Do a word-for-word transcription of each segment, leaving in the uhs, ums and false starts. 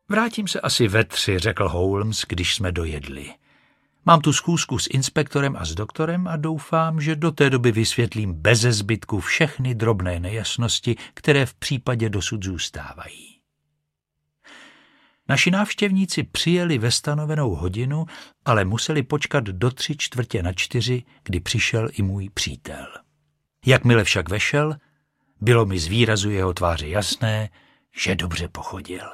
Vrátím se asi ve tři, řekl Holmes, když jsme dojedli. Mám tu schůzku s inspektorem a s doktorem a doufám, že do té doby vysvětlím beze zbytku všechny drobné nejasnosti, které v případě dosud zůstávají. Naši návštěvníci přijeli ve stanovenou hodinu, ale museli počkat do tři čtvrtě na čtyři, kdy přišel i můj přítel. Jakmile však vešel, bylo mi z výrazu jeho tváře jasné, že dobře pochodil.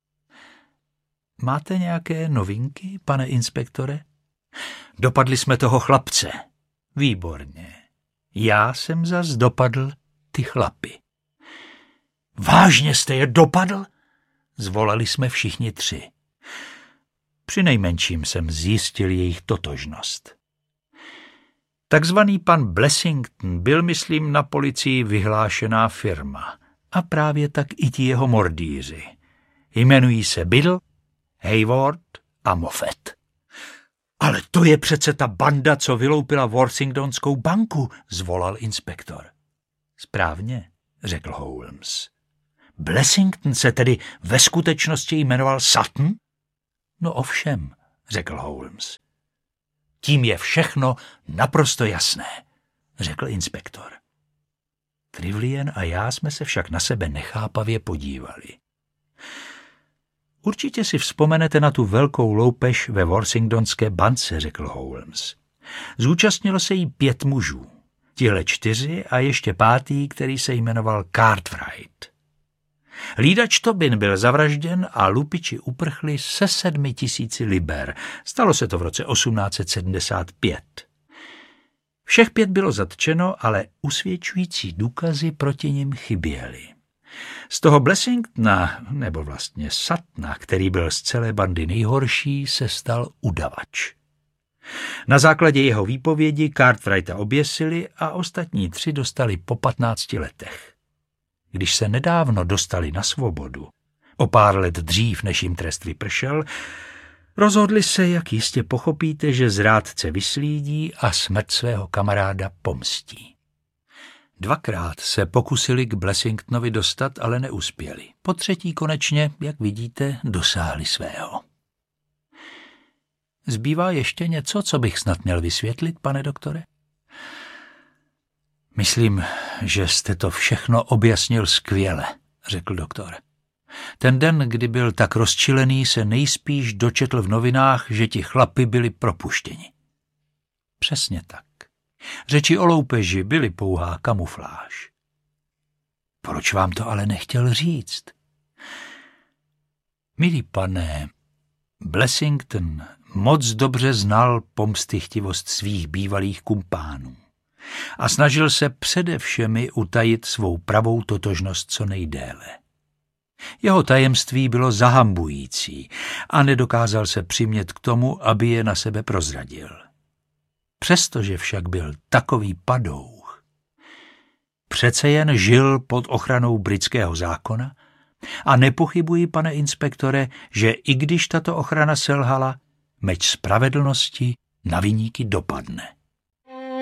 Máte nějaké novinky, pane inspektore? Dopadli jsme toho chlapce. Výborně. Já jsem zas dopadl ty chlapy. Vážně jste je dopadl? Zvolali jsme všichni tři. Přinejmenším jsem zjistil jejich totožnost. Takzvaný pan Blessington byl, myslím, na policii vyhlášená firma. A právě tak i ti jeho mordýři. Jmenují se Biddle, Hayward a Moffat. Ale to je přece ta banda, co vyloupila Worthingtonskou banku, zvolal inspektor. Správně, řekl Holmes. Blessington se tedy ve skutečnosti jmenoval Sutton? No ovšem, řekl Holmes. Tím je všechno naprosto jasné, řekl inspektor. Trevilian a já jsme se však na sebe nechápavě podívali. Určitě si vzpomenete na tu velkou loupež ve Worthingtonské bance, řekl Holmes. Zúčastnilo se jí pět mužů, tihle čtyři a ještě pátý, který se jmenoval Cartwright. Hlídač Tobin byl zavražděn a lupiči uprchli se sedmi tisíci liber. Stalo se to v roce osmnáct set sedmdesát pět. Všech pět bylo zatčeno, ale usvědčující důkazy proti nim chyběly. Z toho Blessingtona, nebo vlastně Suttona, který byl z celé bandy nejhorší, se stal udavač. Na základě jeho výpovědi Cartwrighta oběsili a ostatní tři dostali po patnácti letech. Když se nedávno dostali na svobodu, o pár let dřív, než jim trest vypršel, rozhodli se, jak jistě pochopíte, že zrádce vyslídí a smrt svého kamaráda pomstí. Dvakrát se pokusili k Blessingtonovi dostat, ale neuspěli. Po třetí konečně, jak vidíte, dosáhli svého. Zbývá ještě něco, co bych snad měl vysvětlit, pane doktore? Myslím, že jste to všechno objasnil skvěle, řekl doktor. Ten den, kdy byl tak rozčilený, se nejspíš dočetl v novinách, že ti chlapi byli propuštěni. Přesně tak. Řeči o loupeži byly pouhá kamufláž. Proč vám to ale nechtěl říct? Milý pane, Blessington moc dobře znal pomstychtivost svých bývalých kumpánů a snažil se především utajit svou pravou totožnost co nejdéle. Jeho tajemství bylo zahambující a nedokázal se přimět k tomu, aby je na sebe prozradil. Přestože však byl takový padouch, přece jen žil pod ochranou britského zákona a nepochybuji, pane inspektore, že i když tato ochrana selhala, meč spravedlnosti na viníky dopadne.